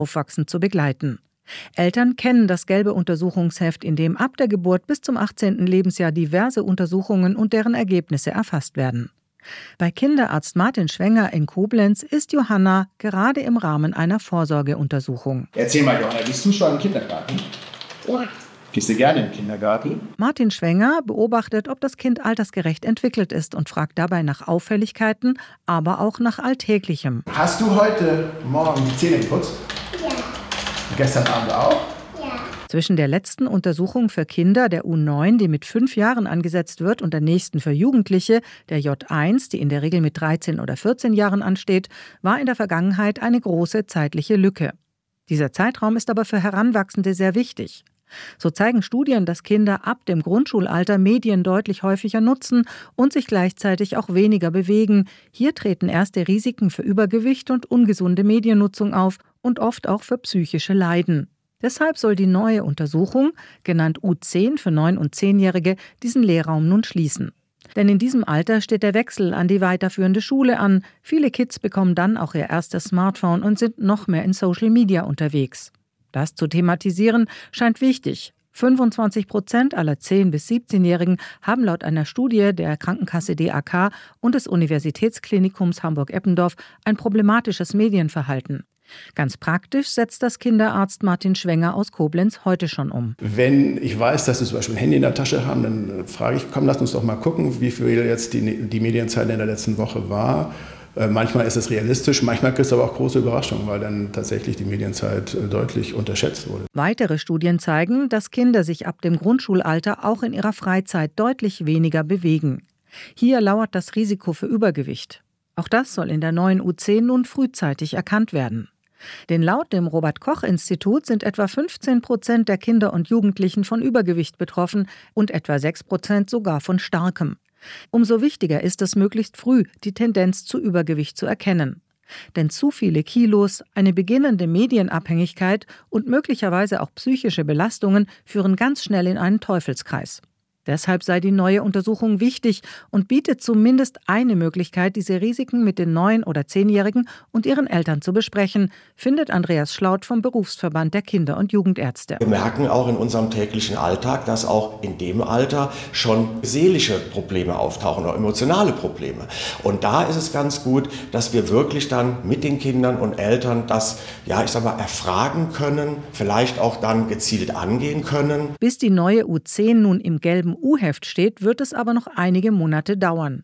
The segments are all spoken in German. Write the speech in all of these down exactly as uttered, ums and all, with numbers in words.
Aufwachsen zu begleiten. Eltern kennen das gelbe Untersuchungsheft, in dem ab der Geburt bis zum achtzehnten Lebensjahr diverse Untersuchungen und deren Ergebnisse erfasst werden. Bei Kinderarzt Martin Schwenger in Koblenz ist Johanna gerade im Rahmen einer Vorsorgeuntersuchung. Erzähl mal, Johanna, gehst du schon im Kindergarten? Ja. Gehst du gerne im Kindergarten? Martin Schwenger beobachtet, ob das Kind altersgerecht entwickelt ist und fragt dabei nach Auffälligkeiten, aber auch nach Alltäglichem. Hast du heute Morgen die Zähne geputzt? Ja. Und gestern Abend auch? Ja. Zwischen der letzten Untersuchung für Kinder, der U neun, die mit fünf Jahren angesetzt wird, und der nächsten für Jugendliche, der J eins, die in der Regel mit dreizehn oder vierzehn Jahren ansteht, war in der Vergangenheit eine große zeitliche Lücke. Dieser Zeitraum ist aber für Heranwachsende sehr wichtig. So zeigen Studien, dass Kinder ab dem Grundschulalter Medien deutlich häufiger nutzen und sich gleichzeitig auch weniger bewegen. Hier treten erste Risiken für Übergewicht und ungesunde Mediennutzung auf und oft auch für psychische Leiden. Deshalb soll die neue Untersuchung, genannt U zehn für neun- und zehnjährige, diesen Lehrraum nun schließen. Denn in diesem Alter steht der Wechsel an die weiterführende Schule an. Viele Kids bekommen dann auch ihr erstes Smartphone und sind noch mehr in Social Media unterwegs. Das zu thematisieren scheint wichtig. fünfundzwanzig Prozent aller zehn- bis siebzehnjährigen haben laut einer Studie der Krankenkasse D A K und des Universitätsklinikums Hamburg-Eppendorf ein problematisches Medienverhalten. Ganz praktisch setzt das Kinderarzt Martin Schwenger aus Koblenz heute schon um. Wenn ich weiß, dass sie zum Beispiel ein Handy in der Tasche haben, dann frage ich, komm, lass uns doch mal gucken, wie viel jetzt die, die Medienzeit in der letzten Woche war. Manchmal ist es realistisch, manchmal kriegst du aber auch große Überraschungen, weil dann tatsächlich die Medienzeit deutlich unterschätzt wurde. Weitere Studien zeigen, dass Kinder sich ab dem Grundschulalter auch in ihrer Freizeit deutlich weniger bewegen. Hier lauert das Risiko für Übergewicht. Auch das soll in der neuen U zehn nun frühzeitig erkannt werden. Denn laut dem Robert-Koch-Institut sind etwa fünfzehn Prozent der Kinder und Jugendlichen von Übergewicht betroffen und etwa sechs Prozent sogar von starkem. Umso wichtiger ist es, möglichst früh die Tendenz zu Übergewicht zu erkennen. Denn zu viele Kilos, eine beginnende Medienabhängigkeit und möglicherweise auch psychische Belastungen führen ganz schnell in einen Teufelskreis. Deshalb sei die neue Untersuchung wichtig und bietet zumindest eine Möglichkeit, diese Risiken mit den neun- oder zehnjährigen und ihren Eltern zu besprechen, findet Andreas Schlaut vom Berufsverband der Kinder- und Jugendärzte. Wir merken auch in unserem täglichen Alltag, dass auch in dem Alter schon seelische Probleme auftauchen oder emotionale Probleme. Und da ist es ganz gut, dass wir wirklich dann mit den Kindern und Eltern das, ja, ich sag mal, erfragen können, vielleicht auch dann gezielt angehen können. Bis die neue U zehn nun im gelben U-Heft steht, wird es aber noch einige Monate dauern.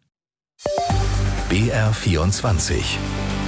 B R vierundzwanzig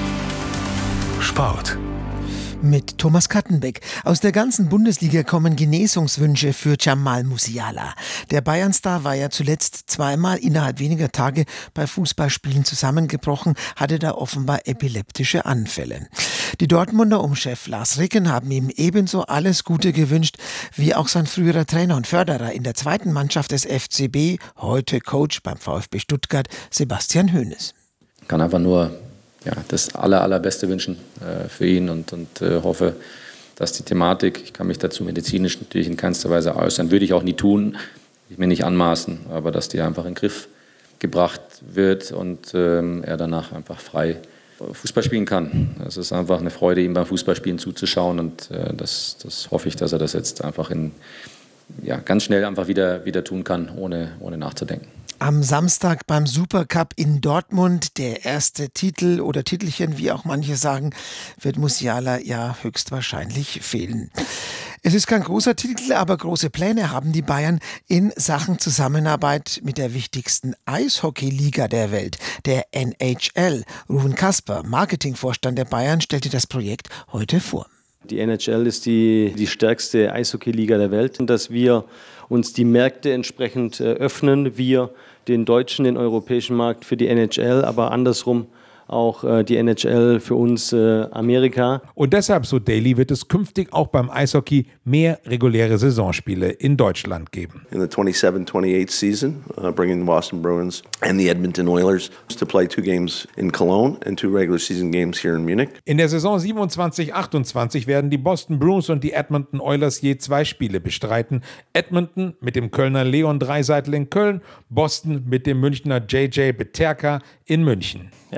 Sport. Mit Thomas Kattenbeck. Aus der ganzen Bundesliga kommen Genesungswünsche für Jamal Musiala. Der Bayern-Star war ja zuletzt zweimal innerhalb weniger Tage bei Fußballspielen zusammengebrochen, hatte da offenbar epileptische Anfälle. Die Dortmunder um Chef Lars Ricken haben ihm ebenso alles Gute gewünscht, wie auch sein früherer Trainer und Förderer in der zweiten Mannschaft des F C B, heute Coach beim VfB Stuttgart, Sebastian Hoeneß. Ich kann einfach nur ja, das aller, allerbeste wünschen äh, für ihn und, und äh, hoffe, dass die Thematik, ich kann mich dazu medizinisch natürlich in keinster Weise äußern, würde ich auch nie tun, ich mir nicht anmaßen, aber dass die einfach in den Griff gebracht wird und ähm, er danach einfach frei Fußball spielen kann. Es ist einfach eine Freude, ihm beim Fußballspielen zuzuschauen und äh, das, das hoffe ich, dass er das jetzt einfach in, ja, ganz schnell einfach wieder, wieder tun kann, ohne, ohne nachzudenken. Am Samstag beim Supercup in Dortmund, der erste Titel oder Titelchen, wie auch manche sagen, wird Musiala ja höchstwahrscheinlich fehlen. Es ist kein großer Titel, aber große Pläne haben die Bayern in Sachen Zusammenarbeit mit der wichtigsten Eishockey-Liga der Welt, der N H L. Ruven Kasper, Marketingvorstand der Bayern, stellte das Projekt heute vor. Die N H L ist die, die stärkste Eishockey-Liga der Welt. Und dass wir uns die Märkte entsprechend öffnen, wir den deutschen, den europäischen Markt für die N H L, aber andersrum auch äh, die N H L für uns äh, Amerika. Und deshalb, so Daily, wird es künftig auch beim Eishockey mehr reguläre Saisonspiele in Deutschland geben. In the twenty-seven twenty-eight season, uh, bringing the Boston Bruins and the Edmonton Oilers to play two games in Cologne and two regular season games here in Munich. In der Saison siebenundzwanzig achtundzwanzig werden die Boston Bruins und die Edmonton Oilers je zwei Spiele bestreiten. Edmonton mit dem Kölner Leon Draisaitl in Köln, Boston mit dem Münchner J J Peterka in München. Ja.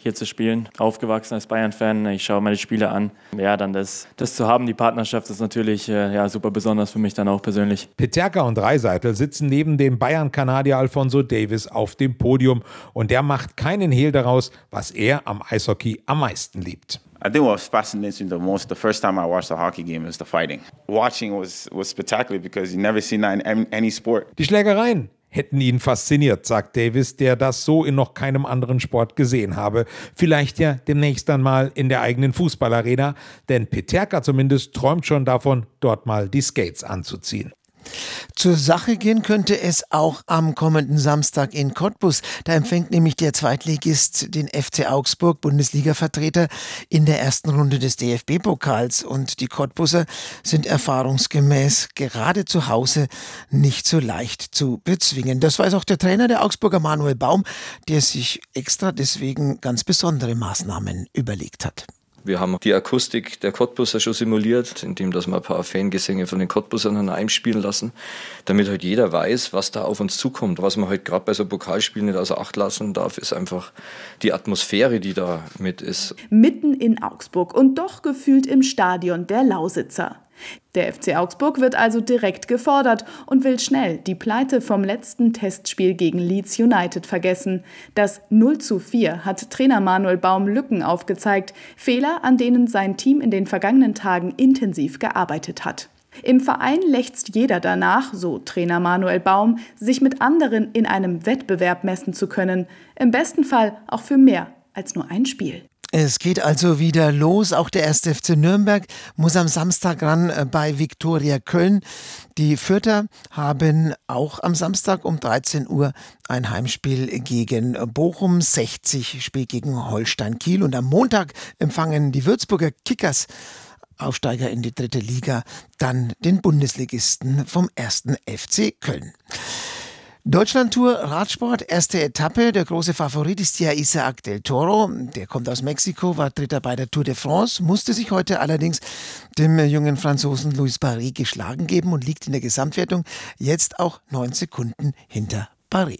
hier zu spielen. Aufgewachsen als Bayern-Fan, ich schaue mir die Spiele an. Ja, dann das, das zu haben, die Partnerschaft, ist natürlich äh, ja, super besonders für mich dann auch persönlich. Peterka und Dreiseitl sitzen neben dem Bayern-Kanadier Alphonso Davies auf dem Podium und der macht keinen Hehl daraus, was er am Eishockey am meisten liebt. I think what fascinates me the most, the first time I watched a hockey game, is the fighting. Watching was, was spectacular because you never seen that in any sport. Die Schlägereien hätten ihn fasziniert, sagt Davies, der das so in noch keinem anderen Sport gesehen habe. Vielleicht ja demnächst dann mal in der eigenen Fußballarena, denn Peterka zumindest träumt schon davon, dort mal die Skates anzuziehen. Zur Sache gehen könnte es auch am kommenden Samstag in Cottbus. Da empfängt nämlich der Zweitligist den F C Augsburg, Bundesliga-Vertreter, in der ersten Runde des D F B-Pokals. Und die Cottbuser sind erfahrungsgemäß gerade zu Hause nicht so leicht zu bezwingen. Das weiß auch der Trainer der Augsburger, Manuel Baum, der sich extra deswegen ganz besondere Maßnahmen überlegt hat. Wir haben die Akustik der Cottbuser schon simuliert, indem dass wir ein paar Fangesänge von den Cottbusern einspielen lassen, damit halt jeder weiß, was da auf uns zukommt. Was man halt gerade bei so Pokalspielen nicht außer Acht lassen darf, ist einfach die Atmosphäre, die da mit ist. Mitten in Augsburg und doch gefühlt im Stadion der Lausitzer. Der F C Augsburg wird also direkt gefordert und will schnell die Pleite vom letzten Testspiel gegen Leeds United vergessen. Das null zu vier hat Trainer Manuel Baum Lücken aufgezeigt, Fehler, an denen sein Team in den vergangenen Tagen intensiv gearbeitet hat. Im Verein lechzt jeder danach, so Trainer Manuel Baum, sich mit anderen in einem Wettbewerb messen zu können. Im besten Fall auch für mehr als nur ein Spiel. Es geht also wieder los. Auch der erste F C Nürnberg muss am Samstag ran bei Viktoria Köln. Die Fürther haben auch am Samstag um dreizehn Uhr ein Heimspiel gegen Bochum. sechzig spielt gegen Holstein Kiel. Und am Montag empfangen die Würzburger Kickers, Aufsteiger in die dritte Liga, dann den Bundesligisten vom ersten F C Köln. Deutschlandtour Radsport, erste Etappe. Der große Favorit ist ja Isaac del Toro. Der kommt aus Mexiko, war Dritter bei der Tour de France, musste sich heute allerdings dem jungen Franzosen Louis Barret geschlagen geben und liegt in der Gesamtwertung jetzt auch neun Sekunden hinter Barret.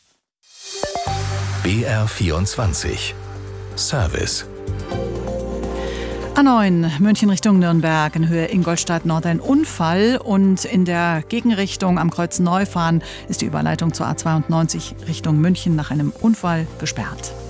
B R vierundzwanzig Service. A neun, München Richtung Nürnberg, in Höhe Ingolstadt Nord ein Unfall und in der Gegenrichtung am Kreuz Neufahren ist die Überleitung zur A zweiundneunzig Richtung München nach einem Unfall gesperrt.